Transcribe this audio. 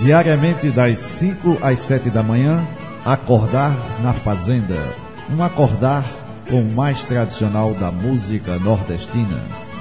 Diariamente das 5 às 7 da manhã, Acordar na Fazenda. Um acordar com o mais tradicional da música nordestina.